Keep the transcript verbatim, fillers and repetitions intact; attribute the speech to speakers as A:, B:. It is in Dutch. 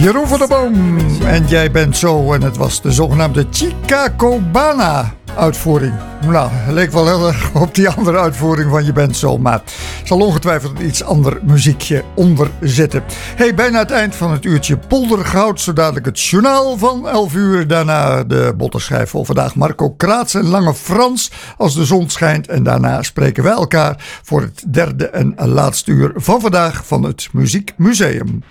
A: Jeroen van der Boom en Jij bent zo. En het was de zogenaamde Chica Cubana uitvoering. Nou, het leek wel heel erg op die andere uitvoering van Je bent zo. Maar er zal ongetwijfeld iets ander muziekje onder zitten. Hey, bijna het eind van het uurtje Poldergoud. Zo dadelijk het journaal van elf uur. Daarna de botterschijf voor vandaag. Marco Kraats en Lange Frans als de zon schijnt. En daarna spreken wij elkaar voor het derde en laatste uur van vandaag van het Muziekmuseum.